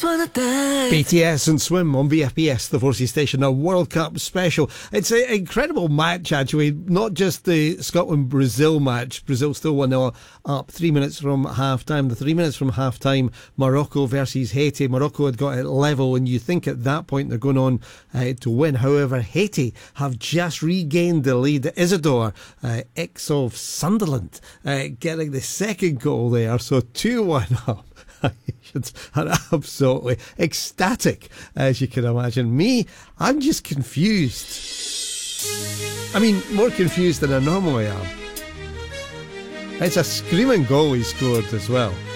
just wanna dance. BTS and Swim on VFBS, the 4C station, a World Cup special. It's an incredible match, actually. Not just the Scotland-Brazil match. Brazil still 1-0 up 3 minutes from half-time. The 3 minutes from half-time, Morocco versus Haiti. Morocco had got it level, and you think at that point they're going on to win. However, Haiti have just regained the lead. Isidore, ex of Sunderland, getting the second goal there. So 2-1 up. Are absolutely ecstatic, as you can imagine. Me, I'm just confused. I mean, more confused than I normally am. It's a screaming goal he scored as well.